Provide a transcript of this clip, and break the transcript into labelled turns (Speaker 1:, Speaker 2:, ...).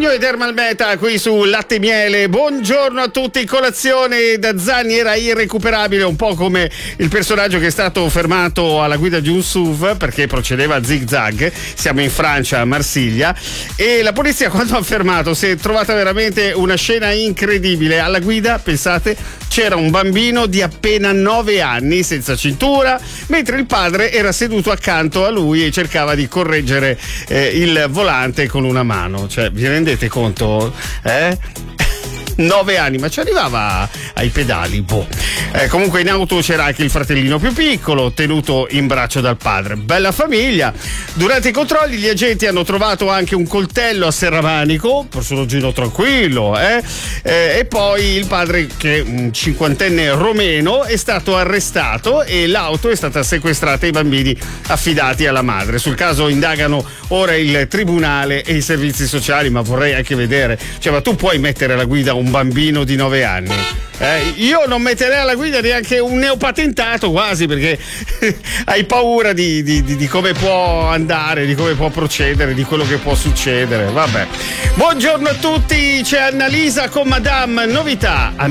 Speaker 1: Pigno ed Ermal Meta qui su Latte e Miele. Buongiorno a tutti. Colazione da Zanni era irrecuperabile, un po' come il personaggio che è stato fermato alla guida di un SUV perché procedeva a zig-zag. Siamo in Francia, a Marsiglia, e la polizia, quando ha fermato, si è trovata veramente una scena incredibile. Alla guida, pensate, c'era un bambino di appena 9 anni senza cintura, mentre il padre era seduto accanto a lui e cercava di correggere il volante con una mano. Cioè, vi rendete conto? 9 anni, ma ci arrivava ai pedali, boh. Comunque in auto c'era anche il fratellino più piccolo, tenuto in braccio dal padre. Bella famiglia. Durante i controlli gli agenti hanno trovato anche un coltello a serramanico, personaggino tranquillo, e poi il padre, che è un cinquantenne romeno, è stato arrestato e l'auto è stata sequestrata ai bambini affidati alla madre. Sul caso indagano ora il tribunale e i servizi sociali, ma vorrei anche vedere, cioè, ma tu puoi mettere alla guida un bambino di 9 anni? Io non metterei alla guida neanche un neopatentato, quasi, perché hai paura di come può andare, di come può procedere, di quello che può succedere. Vabbè. Buongiorno a tutti, c'è Annalisa con Madame. Novità.